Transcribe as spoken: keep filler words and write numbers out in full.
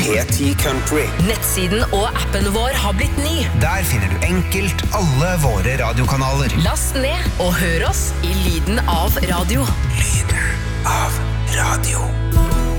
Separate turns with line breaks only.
P ti Country.
Nettsiden og appen vår har blitt ny.
Der finner du enkelt alle våre radiokanaler.
Last ned og hør oss i lyden av radio.
Lyden av radio.